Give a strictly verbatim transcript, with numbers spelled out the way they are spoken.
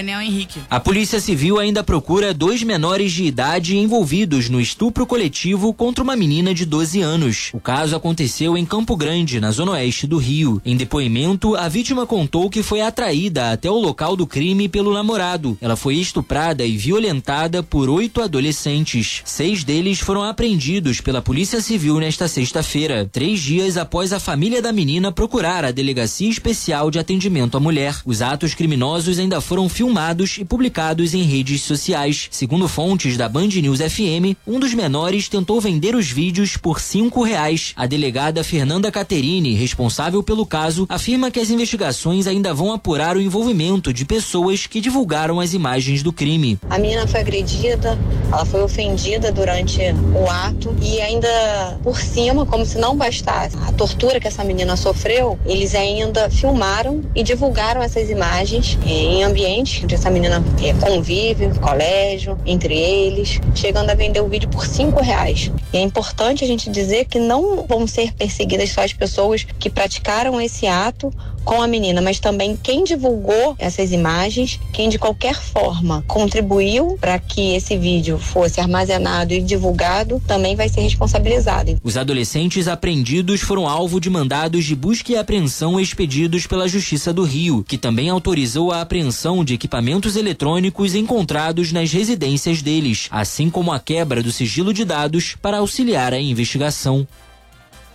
Daniel Henrique. A Polícia Civil ainda procura dois menores de idade envolvidos no estupro coletivo contra uma menina de doze anos. O caso aconteceu em Campo Grande, na zona oeste do Rio. Em depoimento, a vítima contou que foi atraída até o local do crime pelo namorado. Ela foi estuprada e violentada por oito adolescentes. Seis deles foram apreendidos pela Polícia Civil nesta sexta-feira, três dias após a família da menina procurar a Delegacia Especial de Atendimento à Mulher. Os atos criminosos ainda foram filmados e publicados em redes sociais. Segundo fontes da Band News F M, um dos menores tentou vender os vídeos por cinco reais. A delegada Fernanda Caterini, responsável pelo caso, afirma que as investigações ainda vão apurar o envolvimento de pessoas que divulgaram as imagens do crime. A menina foi agredida, ela foi ofendida durante o ato e ainda por cima, como se não bastasse a tortura que essa menina sofreu, eles ainda filmaram e divulgaram essas imagens em ambientes onde essa menina convive, colégio, entre eles, chegando a vender o vídeo por cinco reais. E é importante a gente dizer que não vão ser perseguidas só as pessoas que praticaram esse ato com a menina, mas também quem divulgou essas imagens, quem de qualquer forma contribuiu para que esse vídeo fosse armazenado e divulgado, também vai ser responsabilizado. Os adolescentes apreendidos foram alvo de mandados de busca e apreensão expedidos pela Justiça do Rio, que também autorizou a apreensão de equipamentos eletrônicos encontrados nas residências deles, assim como a quebra do sigilo de dados para auxiliar a investigação.